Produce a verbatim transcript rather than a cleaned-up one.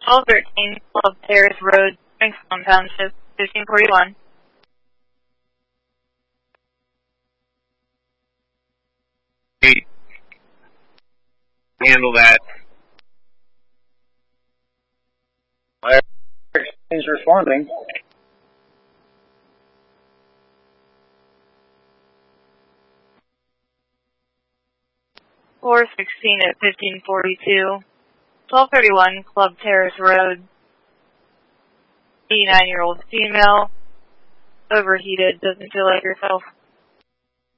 twelve thirteen Club Terrace Road, Springstone Township, fifteen forty-one. Hey, handle that. Fire exchange responding. four sixteen at fifteen forty-two. twelve thirty-one Club Terrace Road. eighty-nine-year-old female. Overheated, doesn't feel like herself.